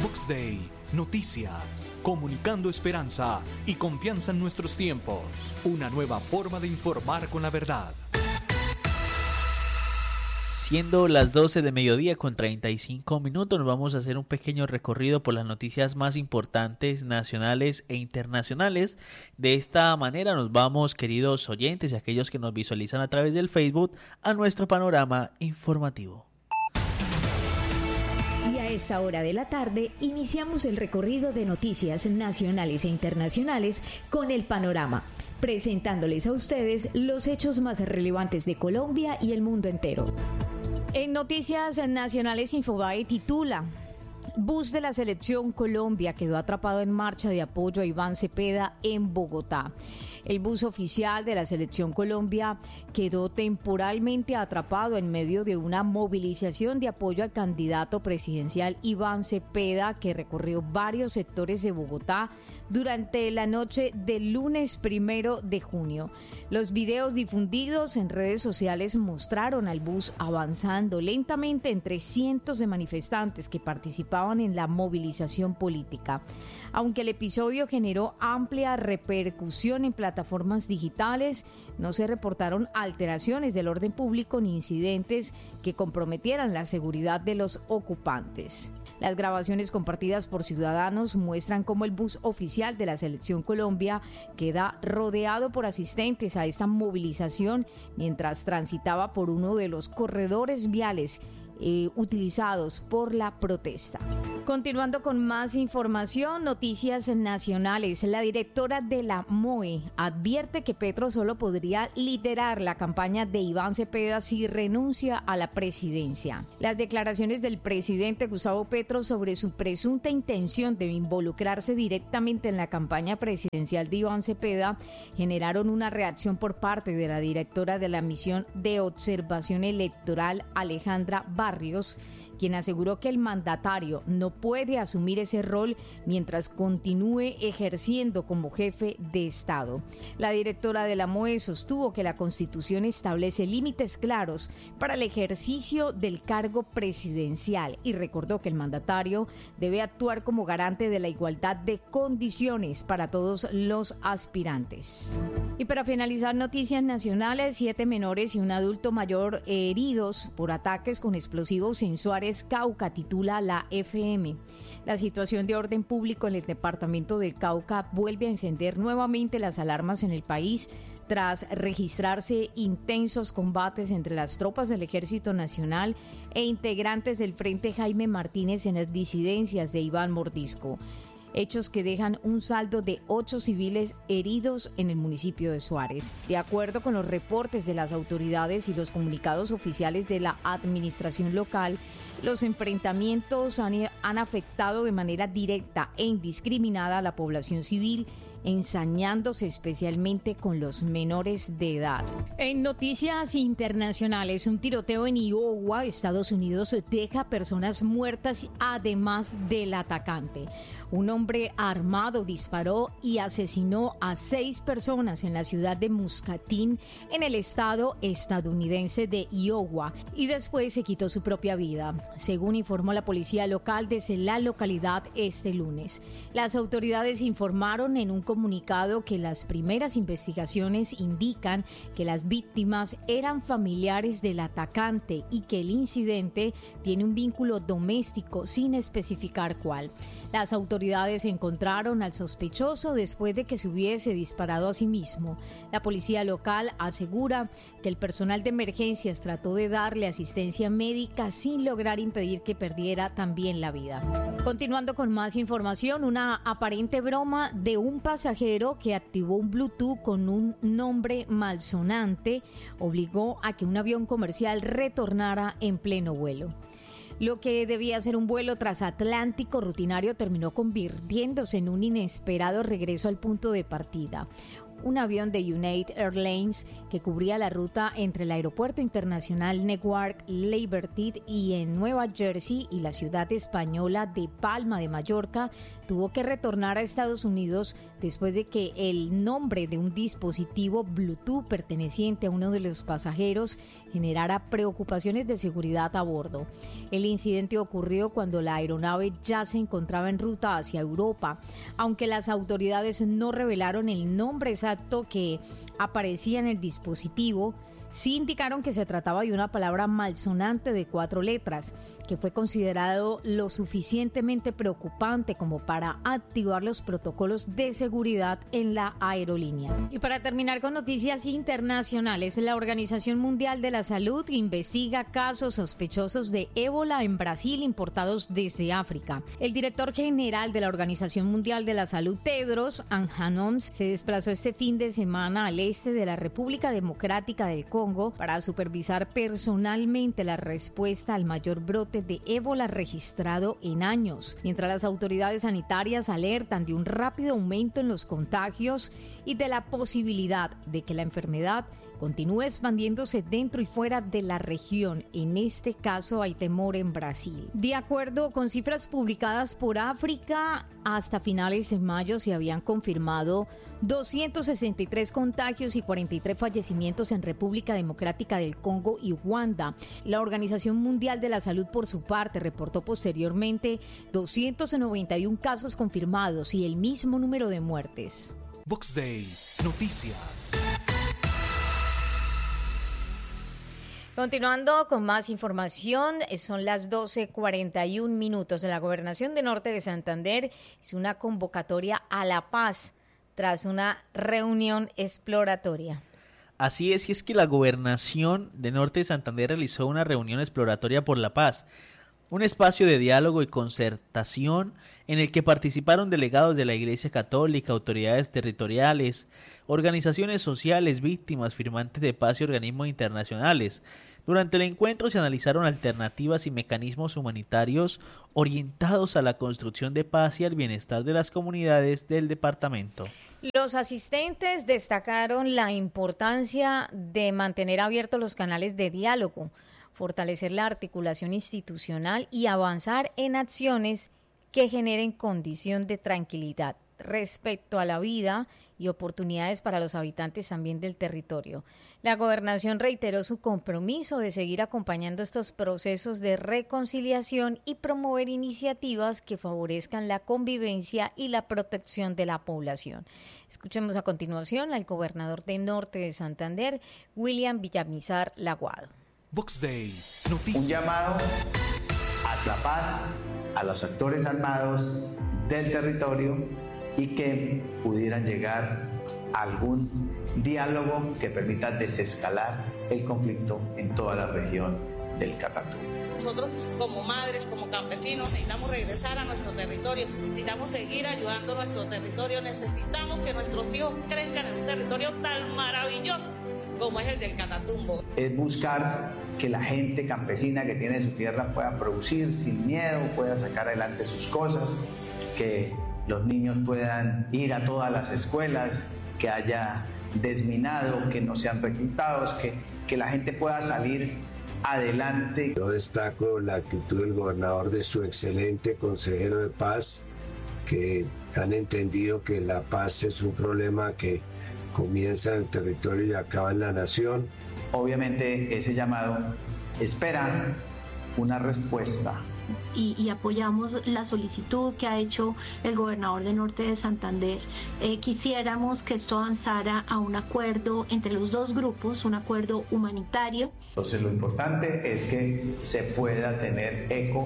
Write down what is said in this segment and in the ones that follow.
Box Day, noticias, comunicando esperanza y confianza en nuestros tiempos. Una nueva forma de informar con la verdad. Siendo las 12 de mediodía con 35 minutos, nos vamos a hacer un pequeño recorrido por las noticias más importantes nacionales e internacionales. De esta manera nos vamos, queridos oyentes y aquellos que nos visualizan a través del Facebook, a nuestro panorama informativo. Y a esta hora de la tarde iniciamos el recorrido de noticias nacionales e internacionales con el panorama, presentándoles a ustedes los hechos más relevantes de Colombia y el mundo entero. En noticias nacionales, Infobae titula: Bus de la Selección Colombia quedó atrapado en marcha de apoyo a Iván Cepeda en Bogotá. El bus oficial de la Selección Colombia quedó temporalmente atrapado en medio de una movilización de apoyo al candidato presidencial Iván Cepeda, que recorrió varios sectores de Bogotá durante la noche del lunes 1 de junio. Los videos difundidos en redes sociales mostraron al bus avanzando lentamente entre cientos de manifestantes que participaban en la movilización política. Aunque el episodio generó amplia repercusión en plataformas digitales, no se reportaron alteraciones del orden público ni incidentes que comprometieran la seguridad de los ocupantes. Las grabaciones compartidas por ciudadanos muestran cómo el bus oficial de la Selección Colombia queda rodeado por asistentes a esta movilización mientras transitaba por uno de los corredores viales utilizados por la protesta. Continuando con más información, noticias nacionales. La directora de la MOE advierte que Petro solo podría liderar la campaña de Iván Cepeda si renuncia a la presidencia. Las declaraciones del presidente Gustavo Petro sobre su presunta intención de involucrarse directamente en la campaña presidencial de Iván Cepeda generaron una reacción por parte de la directora de la misión de observación electoral, Alejandra Barrios, quien aseguró que el mandatario no puede asumir ese rol mientras continúe ejerciendo como jefe de Estado. La directora de la MOE sostuvo que la Constitución establece límites claros para el ejercicio del cargo presidencial y recordó que el mandatario debe actuar como garante de la igualdad de condiciones para todos los aspirantes. Y para finalizar, noticias nacionales: 7 menores y un adulto mayor heridos por ataques con explosivos en Suárez, Cauca, titula la FM. La situación de orden público en el departamento del Cauca vuelve a encender nuevamente las alarmas en el país tras registrarse intensos combates entre las tropas del Ejército Nacional e integrantes del Frente Jaime Martínez en las disidencias de Iván Mordisco. Hechos que dejan un saldo de 8 civiles heridos en el municipio de Suárez. De acuerdo con los reportes de las autoridades y los comunicados oficiales de la administración local, los enfrentamientos han afectado de manera directa e indiscriminada a la población civil, ensañándose especialmente con los menores de edad. En noticias internacionales, un tiroteo en Iowa, Estados Unidos, deja personas muertas además del atacante. Un hombre armado disparó y asesinó a 6 personas en la ciudad de Muscatine, en el estado estadounidense de Iowa, y después se quitó su propia vida, según informó la policía local desde la localidad este lunes. Las autoridades informaron en un comunicado que las primeras investigaciones indican que las víctimas eran familiares del atacante y que el incidente tiene un vínculo doméstico sin especificar cuál. Las autoridades encontraron al sospechoso después de que se hubiese disparado a sí mismo. La policía local asegura que el personal de emergencias trató de darle asistencia médica sin lograr impedir que perdiera también la vida. Continuando con más información, una aparente broma de un pasajero que activó un Bluetooth con un nombre malsonante obligó a que un avión comercial retornara en pleno vuelo. Lo que debía ser un vuelo transatlántico rutinario terminó convirtiéndose en un inesperado regreso al punto de partida. Un avión de United Airlines que cubría la ruta entre el aeropuerto internacional Newark Liberty y en Nueva Jersey y la ciudad española de Palma de Mallorca tuvo que retornar a Estados Unidos después de que el nombre de un dispositivo Bluetooth perteneciente a uno de los pasajeros generara preocupaciones de seguridad a bordo. El incidente ocurrió cuando la aeronave ya se encontraba en ruta hacia Europa, aunque las autoridades no revelaron el nombre exacto que aparecía en el dispositivo. Sí indicaron que se trataba de una palabra malsonante de 4 letras, que fue considerado lo suficientemente preocupante como para activar los protocolos de seguridad en la aerolínea. Y para terminar con noticias internacionales, la Organización Mundial de la Salud investiga casos sospechosos de ébola en Brasil importados desde África. El director general de la Organización Mundial de la Salud, Tedros Adhanom, se desplazó este fin de semana al este de la República Democrática del Congo para supervisar personalmente la respuesta al mayor brote de ébola registrado en años, mientras las autoridades sanitarias alertan de un rápido aumento en los contagios y de la posibilidad de que la enfermedad continúe expandiéndose dentro y fuera de la región. En este caso hay temor en Brasil. De acuerdo con cifras publicadas por África, hasta finales de mayo se habían confirmado 263 contagios y 43 fallecimientos en República Democrática del Congo y Uganda. La Organización Mundial de la Salud, por su parte, reportó posteriormente 291 casos confirmados y el mismo número de muertes. Vox Day, noticias. Continuando con más información, son las 12:41 minutos. La Gobernación de Norte de Santander hizo una convocatoria a la paz tras una reunión exploratoria. Así es, y es que la Gobernación de Norte de Santander realizó una reunión exploratoria por la paz, un espacio de diálogo y concertación en el que participaron delegados de la Iglesia Católica, autoridades territoriales, organizaciones sociales, víctimas, firmantes de paz y organismos internacionales. Durante el encuentro se analizaron alternativas y mecanismos humanitarios orientados a la construcción de paz y al bienestar de las comunidades del departamento. Los asistentes destacaron la importancia de mantener abiertos los canales de diálogo, fortalecer la articulación institucional y avanzar en acciones que generen condición de tranquilidad respecto a la vida y oportunidades para los habitantes también del territorio. La gobernación reiteró su compromiso de seguir acompañando estos procesos de reconciliación y promover iniciativas que favorezcan la convivencia y la protección de la población. Escuchemos a continuación al gobernador de Norte de Santander, William Villamizar Laguado. Vox Day, noticias. Un llamado a la paz, a los actores armados del territorio y que pudieran llegar a algún diálogo que permita desescalar el conflicto en toda la región del Catatumbo. Nosotros como madres, como campesinos, necesitamos regresar a nuestro territorio, necesitamos seguir ayudando a nuestro territorio, necesitamos que nuestros hijos crezcan en un territorio tan maravilloso como es el del Catatumbo. Es buscar que la gente campesina que tiene su tierra pueda producir sin miedo, pueda sacar adelante sus cosas, que los niños puedan ir a todas las escuelas, que haya desminado, que no sean reclutados, que la gente pueda salir adelante. Yo destaco la actitud del gobernador, de su excelente consejero de paz, que han entendido que la paz es un problema que comienza en el territorio y acaba en la nación. Obviamente ese llamado espera una respuesta. Y apoyamos la solicitud que ha hecho el gobernador de Norte de Santander. Quisiéramos que esto avanzara a un acuerdo entre los dos grupos, un acuerdo humanitario. Entonces lo importante es que se pueda tener eco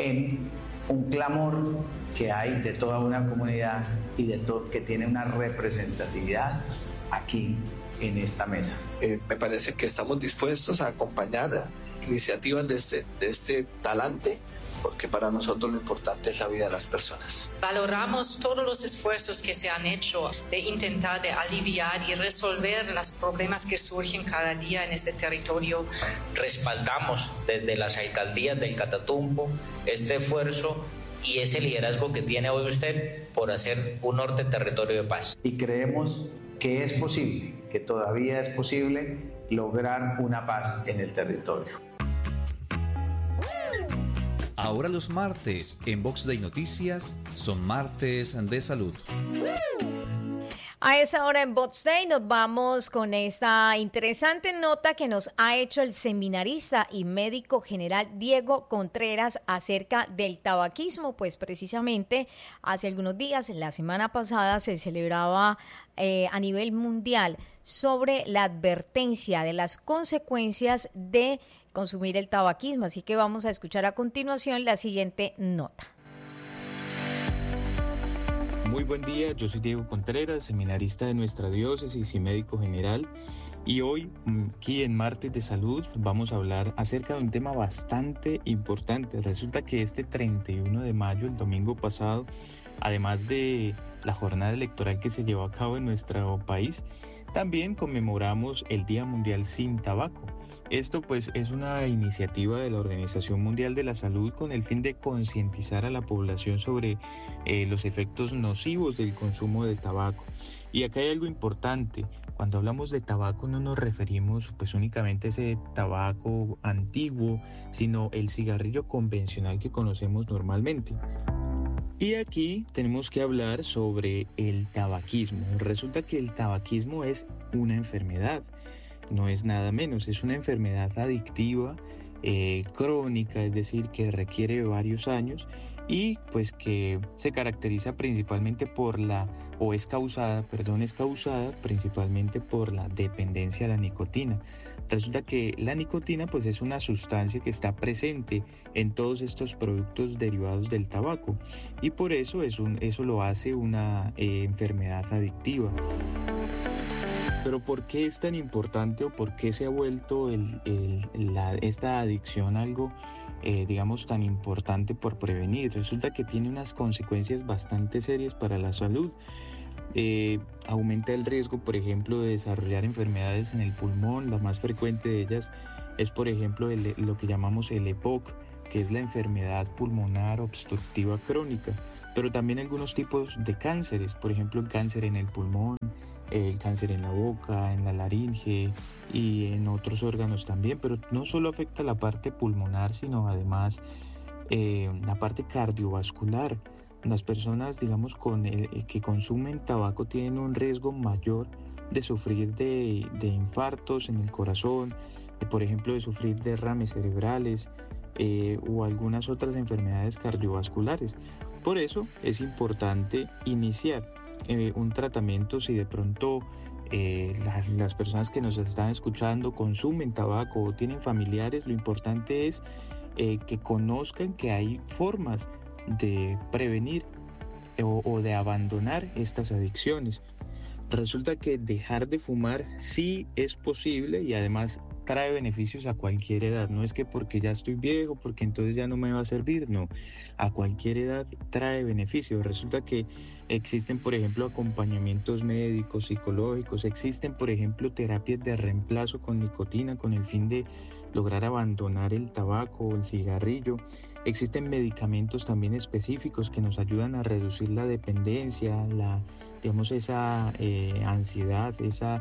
en un clamor que hay de toda una comunidad y de todo, que tiene una representatividad aquí en esta mesa. Me parece que estamos dispuestos a acompañar iniciativas de este talante, porque para nosotros lo importante es la vida de las personas. Valoramos todos los esfuerzos que se han hecho de intentar de aliviar y resolver los problemas que surgen cada día en ese territorio. Respaldamos desde las alcaldías del Catatumbo este esfuerzo y ese liderazgo que tiene hoy usted por hacer un norte territorio de paz. Y creemos que es posible, que todavía es posible lograr una paz en el territorio. Ahora los martes en Vox Day Noticias son martes de salud. A esa hora en Vox Day nos vamos con esta interesante nota que nos ha hecho el seminarista y médico general Diego Contreras acerca del tabaquismo. Pues precisamente hace algunos días, la semana pasada, se celebraba a nivel mundial sobre la advertencia de las consecuencias de consumir el tabaquismo. Así que vamos a escuchar a continuación la siguiente nota. Muy buen día, yo soy Diego Contreras, seminarista de nuestra diócesis y médico general, y hoy aquí en Martes de Salud vamos a hablar acerca de un tema bastante importante. Resulta que este 31 de mayo, el domingo pasado, además de la jornada electoral que se llevó a cabo en nuestro país, también conmemoramos el Día Mundial Sin Tabaco. Esto pues es una iniciativa de la Organización Mundial de la Salud con el fin de concientizar a la población sobre los efectos nocivos del consumo de tabaco. Y acá hay algo importante: cuando hablamos de tabaco no nos referimos pues únicamente a ese tabaco antiguo, sino el cigarrillo convencional que conocemos normalmente. Y aquí tenemos que hablar sobre el tabaquismo. Resulta que el tabaquismo es una enfermedad. No es nada menos, es una enfermedad adictiva, crónica, es decir, que requiere varios años y pues que se caracteriza principalmente es causada principalmente por la dependencia a la nicotina. Resulta que la nicotina pues es una sustancia que está presente en todos estos productos derivados del tabaco y por eso eso lo hace una enfermedad adictiva. Pero ¿por qué es tan importante o por qué se ha vuelto esta adicción algo, digamos, tan importante por prevenir? Resulta que tiene unas consecuencias bastante serias para la salud. Aumenta el riesgo, por ejemplo, de desarrollar enfermedades en el pulmón. La más frecuente de ellas es, por ejemplo, lo que llamamos el EPOC, que es la enfermedad pulmonar obstructiva crónica. Pero también algunos tipos de cánceres, por ejemplo, el cáncer en el pulmón, el cáncer en la boca, en la laringe y en otros órganos también, pero no solo afecta la parte pulmonar, sino además la parte cardiovascular. Las personas, digamos, que consumen tabaco tienen un riesgo mayor de sufrir de infartos en el corazón, por ejemplo, de sufrir derrames cerebrales o algunas otras enfermedades cardiovasculares. Por eso es importante iniciar un tratamiento si de pronto las personas que nos están escuchando consumen tabaco o tienen familiares. Lo importante es que conozcan que hay formas de prevenir o de abandonar estas adicciones. Resulta que dejar de fumar sí es posible y además trae beneficios a cualquier edad. No es que porque ya estoy viejo, porque entonces ya no me va a servir, no. A cualquier edad trae beneficios. Resulta que existen, por ejemplo, acompañamientos médicos, psicológicos, existen, por ejemplo, terapias de reemplazo con nicotina con el fin de lograr abandonar el tabaco o el cigarrillo. Existen medicamentos también específicos que nos ayudan a reducir la dependencia, esa ansiedad,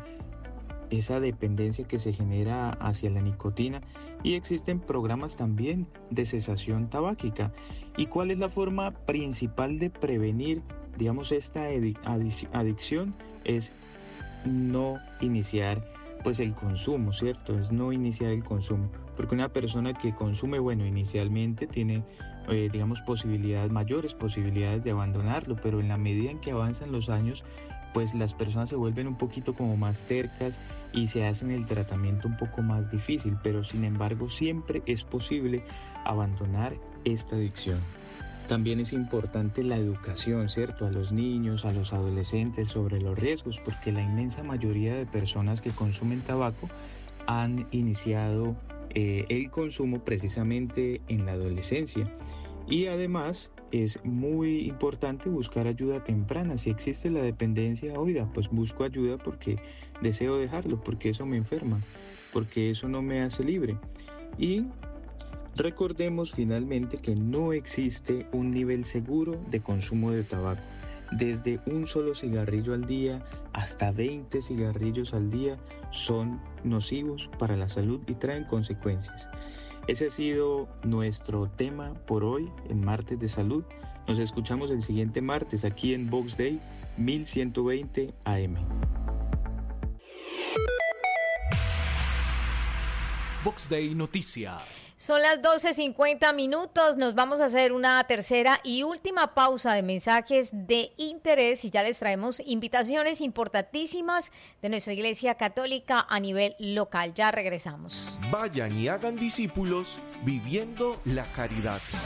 esa dependencia que se genera hacia la nicotina, y existen programas también de cesación tabáquica. ¿Y cuál es la forma principal de prevenir, digamos, esta adicción? Es no iniciar pues el consumo, ¿cierto? Es no iniciar el consumo, porque una persona que consume, bueno, inicialmente tiene digamos mayores posibilidades de abandonarlo, pero en la medida en que avanzan los años, pues las personas se vuelven un poquito como más tercas y se hacen el tratamiento un poco más difícil, pero sin embargo siempre es posible abandonar esta adicción. También es importante la educación, ¿cierto? A los niños, a los adolescentes sobre los riesgos, porque la inmensa mayoría de personas que consumen tabaco han iniciado el consumo precisamente en la adolescencia. Y además es muy importante buscar ayuda temprana. Si existe la dependencia, oiga, pues busco ayuda porque deseo dejarlo, porque eso me enferma, porque eso no me hace libre. Y recordemos finalmente que no existe un nivel seguro de consumo de tabaco. Desde un solo cigarrillo al día hasta 20 cigarrillos al día son nocivos para la salud y traen consecuencias. Ese ha sido nuestro tema por hoy en Martes de Salud. Nos escuchamos el siguiente martes aquí en Vox Day 1120 AM. Vox Day Noticias. Son las 12:50. Nos vamos a hacer una tercera y última pausa de mensajes de interés y ya les traemos invitaciones importantísimas de nuestra Iglesia Católica a nivel local. Ya regresamos. Vayan y hagan discípulos viviendo la caridad.